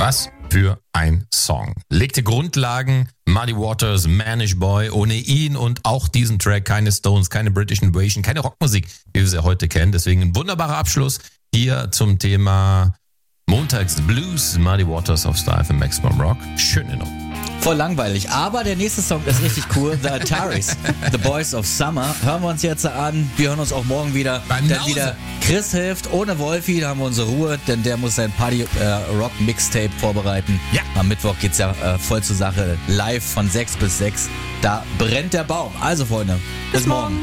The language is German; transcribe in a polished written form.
Was für ein Song. Legte Grundlagen, Muddy Waters, Manish Boy, ohne ihn und auch diesen Track keine Stones, keine British Invasion, keine Rockmusik, wie wir sie heute kennen. Deswegen ein wunderbarer Abschluss hier zum Thema Montags Blues, Muddy Waters auf Star FM Maximum Rock. Schöne Nummer. Voll langweilig, aber der nächste Song ist richtig cool. The Ataris, The Boys of Summer. Hören wir uns jetzt an. Wir hören uns auch morgen wieder. Dann wieder Chris hilft. Ohne Wolfi, da haben wir unsere Ruhe, denn der muss sein Party-Rock-Mixtape vorbereiten. Ja. Am Mittwoch geht's ja voll zur Sache. Live von 6 bis 6. Da brennt der Baum. Also Freunde, bis morgen.